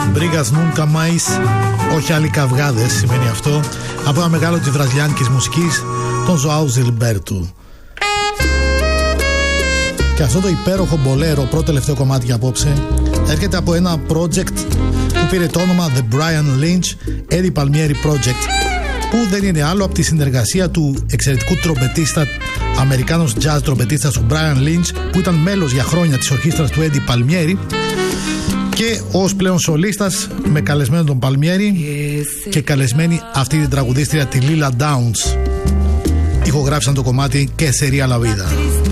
Brigas nunca mais, όχι άλλοι καυγάδες σημαίνει αυτό, από ένα μεγάλο της βραζιλιάνικης μουσικής, τον Ζωάου Ζιλμπέρτου. Και αυτό το υπέροχο μπολέρο, πρώτο τελευταίο κομμάτι για απόψε, έρχεται από ένα project που πήρε το όνομα The Brian Lynch Eddie Palmieri Project, που δεν είναι άλλο από τη συνεργασία του εξαιρετικού τρομπετίστα, Αμερικάνος jazz τρομπετίστας του Brian Lynch, που ήταν μέλος για χρόνια της ορχήστρας του Eddie Palmieri, και ως πλέον σολίστας με καλεσμένο τον Palmieri και καλεσμένη αυτή την τραγουδίστρια τη Lila Downs. Ηχογράφησαν το κομμάτι και σε Ria La Vida.